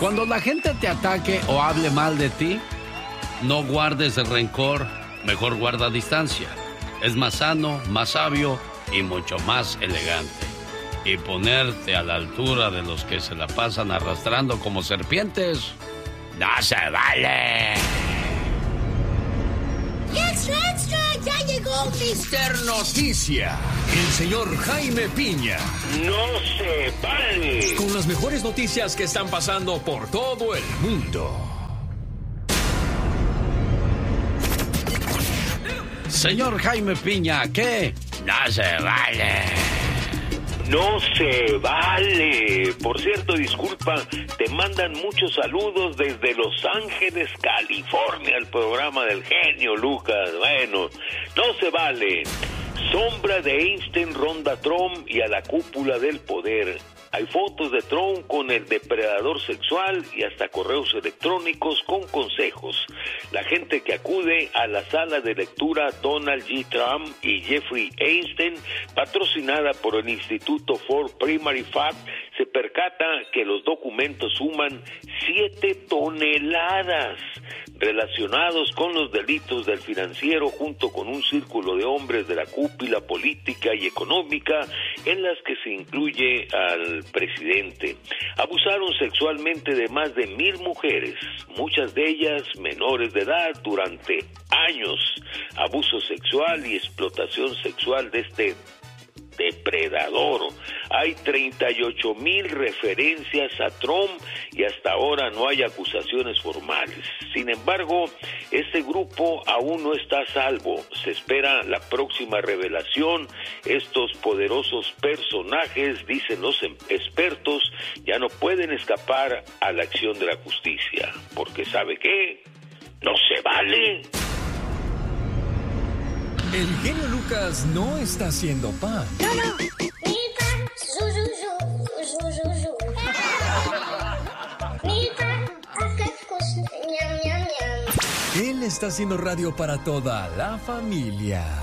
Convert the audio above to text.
Cuando la gente te ataque o hable mal de ti, no guardes el rencor, mejor guarda distancia. Es más sano, más sabio y mucho más elegante. Y ponerte a la altura de los que se la pasan arrastrando como serpientes, ¡no se vale! ¡Extra, extra! ¡Ya llegó Mr. Noticia! El señor Jaime Piña. ¡No se vale! Con las mejores noticias que están pasando por todo el mundo. Señor Jaime Piña, ¿qué? ¡No se vale! No se vale. Por cierto, disculpa, te mandan muchos saludos desde Los Ángeles, California, al programa del genio Lucas. Bueno, no se vale. Sombra de Einstein ronda Trump y a la cúpula del poder. Hay fotos de Trump con el depredador sexual y hasta correos electrónicos con consejos. La gente que acude a la sala de lectura Donald J. Trump y Jeffrey Einstein, patrocinada por el Instituto for Primary Fact, se percata que los documentos suman 7 toneladas relacionados con los delitos del financiero, junto con un círculo de hombres de la cúpula política y económica, en las que se incluye al presidente. Abusaron sexualmente de más de 1,000 mujeres, muchas de ellas menores de edad, durante años. Abuso sexual y explotación sexual de este depredador. Hay 38,000 referencias a Trump y hasta ahora no hay acusaciones formales. Sin embargo, este grupo aún no está a salvo. Se espera la próxima revelación. Estos poderosos personajes, dicen los expertos, ya no pueden escapar a la acción de la justicia. Porque ¿sabe qué? ¡No se vale! El genio Lucas no está haciendo pan. No. Él está haciendo radio para toda la familia.